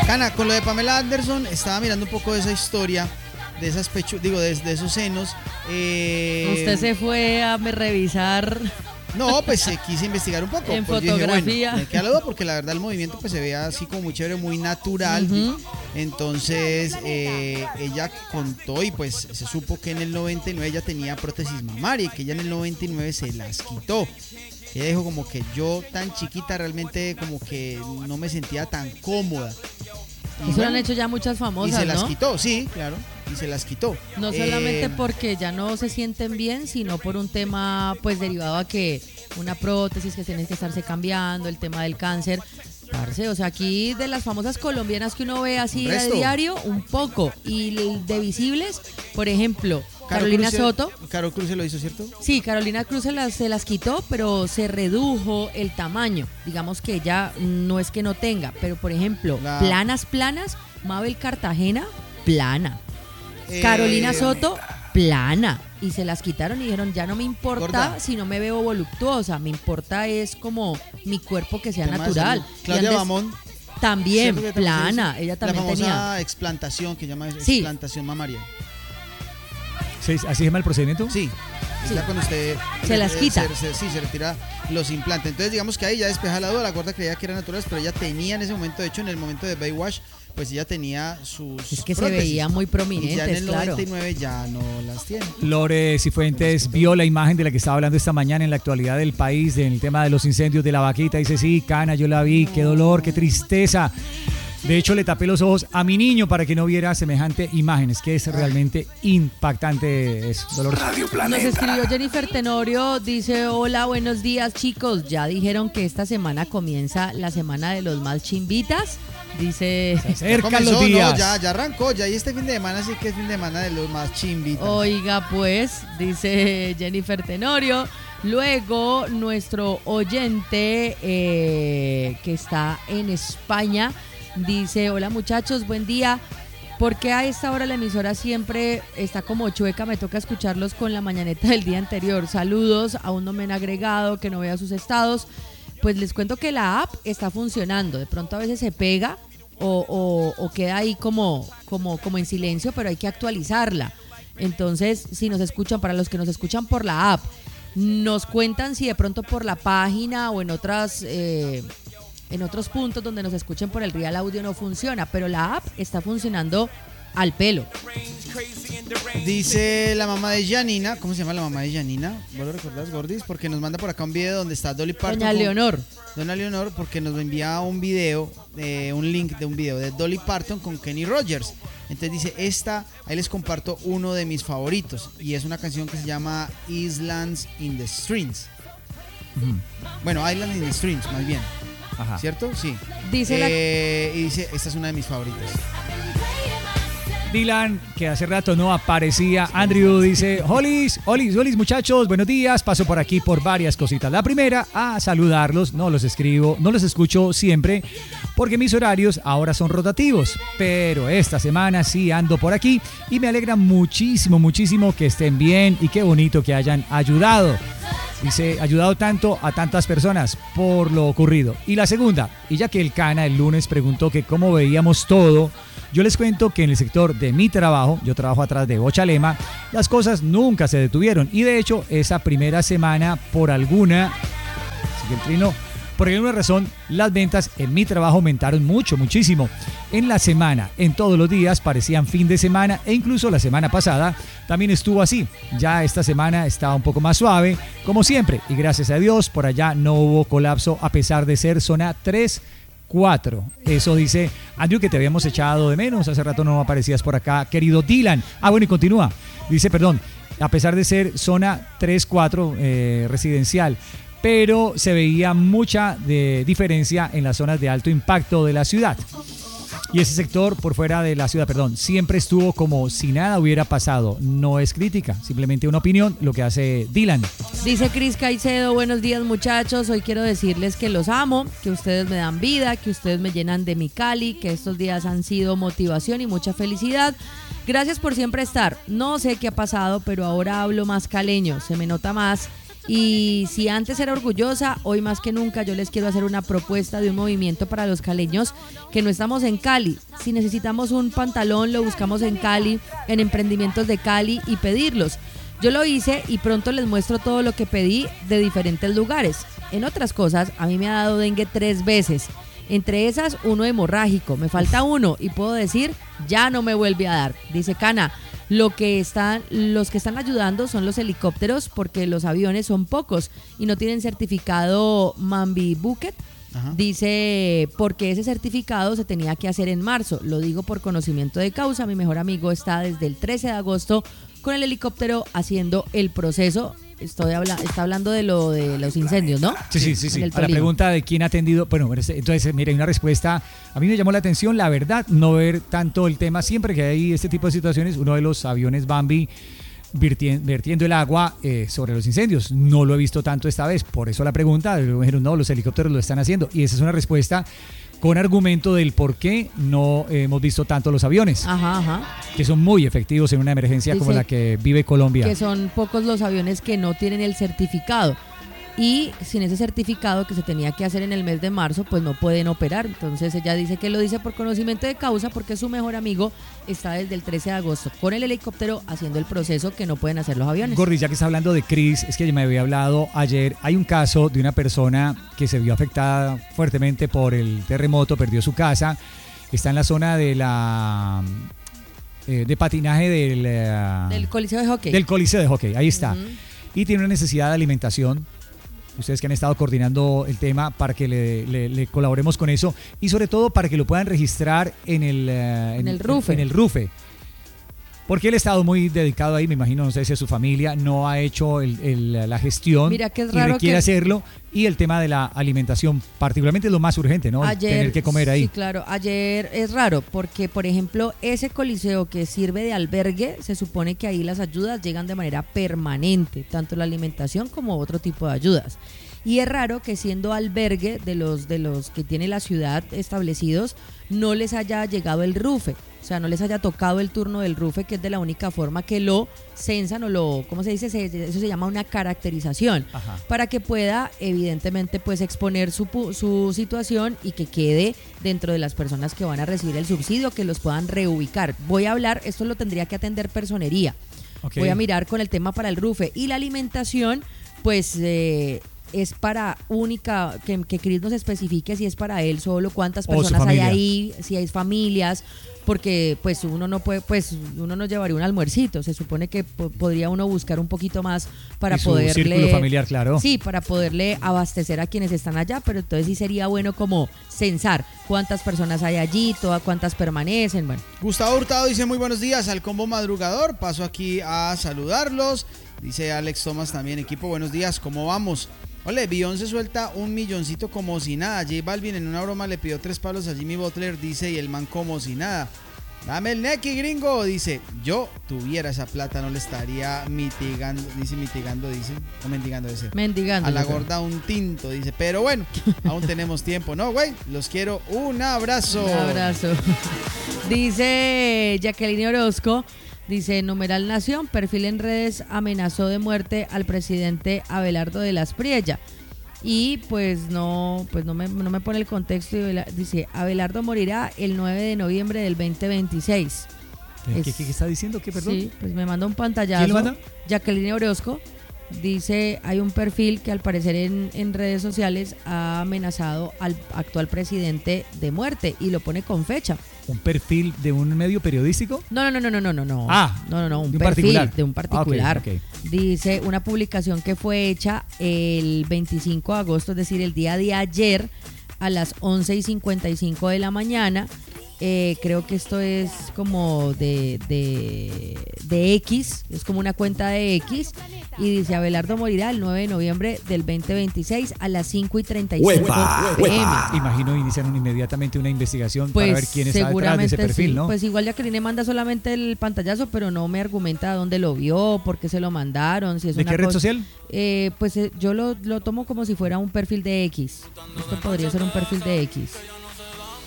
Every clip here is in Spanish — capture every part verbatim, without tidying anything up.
Cana, con lo de Pamela Anderson, estaba mirando un poco de esa historia, de esas pechu, digo, de, de esos senos. Eh, Usted se fue a revisar. No, pues eh, quise investigar un poco. En pues, fotografía. Dije, bueno, me queda la duda porque la verdad el movimiento pues se ve así como muy chévere, muy natural. Uh-huh. Entonces eh, ella contó y pues se supo que en el noventa y nueve ella tenía prótesis mamaria y que ella en el noventa y nueve se las quitó. Ella dijo como que yo tan chiquita realmente como que no me sentía tan cómoda. Y Eso bueno, lo han hecho ya muchas famosas, y se las ¿no? quitó, sí, claro, y se las quitó. No solamente eh, porque ya no se sienten bien, sino por un tema pues derivado a que una prótesis que tiene que estarse cambiando, el tema del cáncer. Parce, o sea, aquí de las famosas colombianas que uno ve así a diario, un poco. Y de visibles, por ejemplo, Caro Carolina Cruce, Soto. Caro Cruz se lo hizo, ¿cierto? Sí, Carolina Cruz se las, se las quitó, pero se redujo el tamaño. Digamos que ella no es que no tenga, pero por ejemplo, La... planas, planas, Mabel Cartagena, plana. Eh... Carolina Soto, plana. Y se las quitaron y dijeron, ya no me importa Gorda. Si no me veo voluptuosa, me importa es como mi cuerpo que sea natural. Claudia Bamón. También, plana, ella también tenía. La famosa tenía. explantación, que llama sí. explantación mamaria. ¿Sí, ¿Así se llama el procedimiento? Sí. Sí. Ya cuando usted se eh, las quita. Se, se, sí, se retira los implantes. Entonces, digamos que ahí ya despeja la duda. La gorda creía que eran naturales, pero ella tenía en ese momento, de hecho, en el momento de Baywatch, pues ella tenía sus Es que prótesis. Se veía muy prominente. Y ya en el claro. noventa y nueve ya no las tiene. Lore Cifuentes vio la imagen de la que estaba hablando esta mañana en la actualidad del país, en el tema de los incendios de la vaquita. Dice, sí, Cana, yo la vi, qué dolor, qué tristeza. De hecho, le tapé los ojos a mi niño para que no viera semejante imágenes, que es realmente impactante. Es doloroso. Radio Planeta. Nos escribió Jennifer Tenorio, dice, hola, buenos días, chicos. Ya dijeron que esta semana comienza la semana de los más chimbitas. Dice, se acercan los días. No, ya, ya arrancó, ya y este fin de semana sí que es fin de semana de los más chimbitas. Oiga, pues, dice Jennifer Tenorio. Luego, nuestro oyente eh, que está en España dice, hola muchachos, buen día. ¿Por qué a esta hora la emisora siempre está como chueca? Me toca escucharlos con la mañaneta del día anterior. Saludos, aún no me han agregado, que no vea sus estados. Pues les cuento que la app está funcionando. De pronto a veces se pega o, o, o queda ahí como, como, como en silencio, pero hay que actualizarla. Entonces, si nos escuchan, para los que nos escuchan por la app, nos cuentan si de pronto por la página o en otras... Eh, en otros puntos donde nos escuchen por el Real Audio no funciona, pero la app está funcionando al pelo. Dice la mamá de Janina, ¿cómo se llama la mamá de Janina? ¿Vos lo recordás, Gordis? Porque nos manda por acá un video donde está Dolly Parton. Doña Leonor. Con, Doña Leonor, porque nos envía un video, eh, un link de un video de Dolly Parton con Kenny Rogers. Entonces dice, esta, ahí les comparto uno de mis favoritos, y es una canción que se llama Islands in the Streams. Uh-huh. Bueno, Islands in the Streams, más bien. Ajá. ¿Cierto? Sí. Dice eh, la... Y dice, esta es una de mis favoritas. Dylan, que hace rato no aparecía. Andrew dice, holis, holis, holis muchachos, buenos días. Paso por aquí por varias cositas. La primera, a saludarlos. No los escribo, no los escucho siempre porque mis horarios ahora son rotativos. Pero esta semana sí ando por aquí y me alegra muchísimo, muchísimo que estén bien y qué bonito que hayan ayudado. Dice, ayudado tanto a tantas personas por lo ocurrido. Y la segunda, y ya que el Cana el lunes preguntó que cómo veíamos todo, yo les cuento que en el sector de mi trabajo, yo trabajo atrás de Bochalema, las cosas nunca se detuvieron. Y de hecho, esa primera semana, por alguna, sigue el trino, por alguna razón, las ventas en mi trabajo aumentaron mucho, muchísimo. En la semana, en todos los días, parecían fin de semana e incluso la semana pasada también estuvo así. Ya esta semana estaba un poco más suave, como siempre. Y gracias a Dios, por allá no hubo colapso a pesar de ser zona tres cuatro. Eso dice Andrew, que te habíamos echado de menos. Hace rato no aparecías por acá, querido Dylan. Ah, bueno, y continúa. Dice, perdón, a pesar de ser zona tres cuatro eh, residencial, pero se veía mucha de diferencia en las zonas de alto impacto de la ciudad. Y ese sector por fuera de la ciudad, perdón, siempre estuvo como si nada hubiera pasado. No es crítica, simplemente una opinión, lo que hace Dylan. Dice Cris Caicedo, buenos días muchachos, hoy quiero decirles que los amo, que ustedes me dan vida, que ustedes me llenan de mi Cali, que estos días han sido motivación y mucha felicidad. Gracias por siempre estar. No sé qué ha pasado, pero ahora hablo más caleño, se me nota más Y si antes era orgullosa, hoy más que nunca yo les quiero hacer una propuesta de un movimiento para los caleños que no estamos en Cali. Si necesitamos un pantalón, lo buscamos en Cali, en emprendimientos de Cali y pedirlos. Yo lo hice y pronto les muestro todo lo que pedí de diferentes lugares. En otras cosas, a mí me ha dado dengue tres veces. Entre esas, uno hemorrágico. Me falta uno y puedo decir, ya no me vuelve a dar. Dice Cana, lo que están, los que están ayudando son los helicópteros porque los aviones son pocos y no tienen certificado Mambi Bucket. Ajá. Dice, porque ese certificado se tenía que hacer en marzo. Lo digo por conocimiento de causa. Mi mejor amigo está desde el trece de agosto con el helicóptero haciendo el proceso. Estoy habla, está hablando de lo de los incendios, ¿no? Sí, sí, sí. sí. A la pregunta de quién ha atendido, bueno, entonces, mire, hay una respuesta. A mí me llamó la atención, la verdad, no ver tanto el tema. Siempre que hay este tipo de situaciones, uno de los aviones Bambi vertiendo, vertiendo el agua eh, sobre los incendios. No lo he visto tanto esta vez, por eso la pregunta. Dijeron, no, los helicópteros lo están haciendo. Y esa es una respuesta con argumento del por qué no hemos visto tanto los aviones, ajá, ajá. que son muy efectivos en una emergencia Dice como la que vive Colombia. Que son pocos los aviones que no tienen el certificado. Y sin ese certificado que se tenía que hacer en el mes de marzo, pues no pueden operar. Entonces ella dice que lo dice por conocimiento de causa porque su mejor amigo está desde el trece de agosto con el helicóptero haciendo el proceso que no pueden hacer los aviones. Gordy, ya que está hablando de Cris, es que me había hablado ayer, hay un caso de una persona que se vio afectada fuertemente por el terremoto, perdió su casa, está en la zona de la... Eh, de patinaje del... Uh, del Coliseo de Hockey. Del Coliseo de Hockey, ahí está. Uh-huh. Y tiene una necesidad de alimentación. Ustedes que han estado coordinando el tema para que le, le, le colaboremos con eso y sobre todo para que lo puedan registrar en el, uh, en, en el RUFE. En el RUFE. Porque él ha estado muy dedicado ahí, me imagino, no sé si a su familia no ha hecho el, el, la gestión. Mira que es raro y requiere que... hacerlo. Y el tema de la alimentación, particularmente es lo más urgente, ¿no? Ayer, tener que comer ahí. Sí, claro. Ayer es raro porque, por ejemplo, ese coliseo que sirve de albergue, se supone que ahí las ayudas llegan de manera permanente, tanto la alimentación como otro tipo de ayudas. Y es raro que siendo albergue de los, de los que tiene la ciudad establecidos, no les haya llegado el RUFE. O sea, no les haya tocado el turno del RUFE, que es de la única forma que lo censan o lo, ¿cómo se dice? Eso se llama una caracterización. Ajá. Para que pueda, evidentemente, pues exponer su, su situación y que quede dentro de las personas que van a recibir el subsidio, que los puedan reubicar. Voy a hablar, esto lo tendría que atender personería. Okay. Voy a mirar con el tema para el RUFE. Y la alimentación, pues... Eh, es para única, que, que Cris nos especifique si es para él solo, cuántas personas hay ahí, si hay familias, porque pues uno no puede, pues uno no llevaría un almuercito, se supone que po- podría uno buscar un poquito más para y su poderle... círculo familiar, claro. Sí, para poderle abastecer a quienes están allá, pero entonces sí sería bueno como censar cuántas personas hay allí, todas cuántas permanecen, bueno. Gustavo Hurtado dice muy buenos días al combo madrugador, paso aquí a saludarlos, dice Alex Thomas también, equipo, buenos días, ¿cómo vamos? Ole, Beyoncé suelta un milloncito como si nada. J Balvin en una broma le pidió tres palos a Jimmy Butler, dice, y el man como si nada. Dame el nequi, gringo, dice. Yo tuviera esa plata, no le estaría mitigando, dice mitigando, dice. O mendigando, dice. Mendigando. A la gorda un tinto, dice. Pero bueno, aún tenemos tiempo, ¿no, güey? Los quiero. Un abrazo. Un abrazo. Dice Jacqueline Orozco. Dice, numeral Nación, perfil en redes amenazó de muerte al presidente Abelardo de las Priella. Y pues no, pues no me, no me pone el contexto. Dice, Abelardo morirá el nueve de noviembre del veinte veintiséis. ¿Qué, es, ¿qué, qué está diciendo? ¿Qué, perdón? Sí, pues me manda un pantallazo. ¿Quién lo manda? Jacqueline Orozco. Dice, hay un perfil que al parecer en, en redes sociales ha amenazado al actual presidente de muerte y lo pone con fecha. ¿Un perfil de un medio periodístico? No, no, no, no, no, no, no. Ah, no, no, no, un, de un perfil particular. de un particular. Ah, okay, okay. Dice una publicación que fue hecha el veinticinco de agosto, es decir, el día de ayer a las once y cincuenta y cinco de la mañana. Eh, creo que esto es como de, de, de X, es como una cuenta de X, y dice Abelardo morirá el nueve de noviembre del veinte veintiséis a las cinco y treinta y cinco pe eme. Imagino iniciaron inmediatamente una investigación pues para ver quién está detrás de ese perfil, sí. ¿no? Pues igual Jacqueline manda solamente el pantallazo, pero no me argumenta dónde lo vio, por qué se lo mandaron, si es ¿De una qué red cosa... social? Eh, pues eh, yo lo, lo tomo como si fuera un perfil de X. Esto podría ser un perfil de X.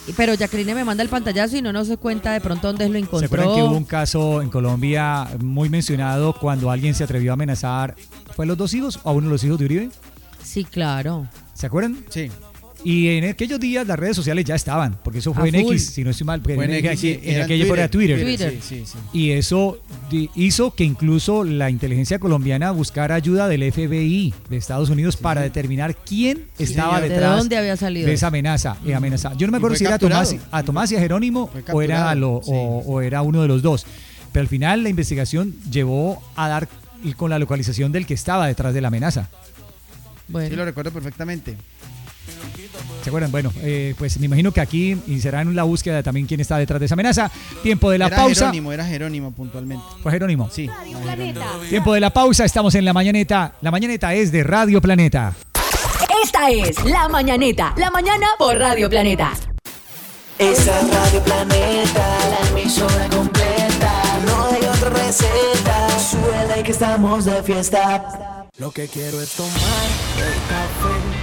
pero Jacqueline me manda el pantallazo y no nos cuenta de pronto dónde lo encontró. ¿Se acuerdan que hubo un caso en Colombia muy mencionado cuando alguien se atrevió a amenazar? ¿Fue a los dos hijos o a uno de los hijos de Uribe? Sí, claro. ¿Se acuerdan? Sí. Y en aquellos días las redes sociales ya estaban, porque eso fue A en full. X, si no estoy mal, porque Fue en en, X, sí, en era aquella época era Twitter. Twitter. Sí, sí, sí. Y eso di- hizo que incluso la inteligencia colombiana buscara ayuda del F B I de Estados Unidos para determinar quién estaba señor. ¿De detrás dónde había salido? de esa amenaza. eh, amenaza. Yo no me Y acuerdo fue si era a Tomás, capturado. a Tomás y a Jerónimo Fue o era, capturado, lo- sí. o, o era uno de los dos. Pero al final la investigación llevó a dar con la localización del que estaba detrás de la amenaza. Bueno. Sí, lo recuerdo perfectamente. ¿Se acuerdan? Bueno, eh, pues me imagino que aquí iniciarán la búsqueda de también quién está detrás de esa amenaza. Tiempo de la Era pausa. Jerónimo, era Jerónimo puntualmente. ¿Fue Jerónimo? Sí. Radio era Jerónimo. Planeta. Tiempo de la pausa, estamos en La Mañaneta. La Mañaneta es de Radio Planeta. Esta es La Mañaneta. La mañana por Radio Planeta. Esa es Radio Planeta, la emisora completa. No hay otra receta. Súbela y que estamos de fiesta. Lo que quiero es tomar el café